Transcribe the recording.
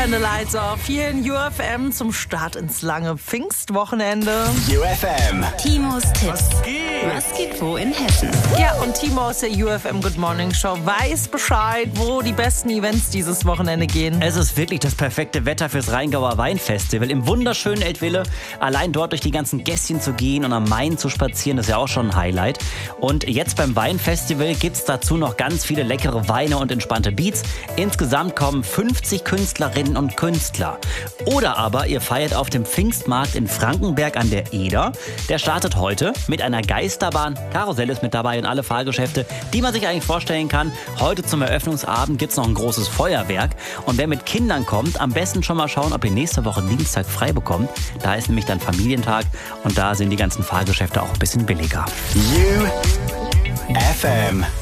The Lights Off hier in UFM zum Start ins lange Pfingstwochenende. UFM. Timos Tipps. Was geht wo in Hessen? Ja, und Timo aus der UFM Good Morning Show weiß Bescheid, wo die besten Events dieses Wochenende gehen. Es ist wirklich das perfekte Wetter fürs Rheingauer Weinfestival im wunderschönen Eltville. Allein dort durch die ganzen Gässchen zu gehen und am Main zu spazieren, ist ja auch schon ein Highlight. Und jetzt beim Weinfestival gibt's dazu noch ganz viele leckere Weine und entspannte Beats. Insgesamt kommen 50 Künstlerinnen und Künstler. Oder aber ihr feiert auf dem Pfingstmarkt in Frankenberg an der Eder. Der startet heute mit einer Geisterbahn. Karussell ist mit dabei und alle Fahrgeschäfte, die man sich eigentlich vorstellen kann. Heute zum Eröffnungsabend gibt's noch ein großes Feuerwerk. Und wer mit Kindern kommt, am besten schon mal schauen, ob ihr nächste Woche Dienstag frei bekommt. Da ist nämlich dann Familientag und da sind die ganzen Fahrgeschäfte auch ein bisschen billiger. UFM.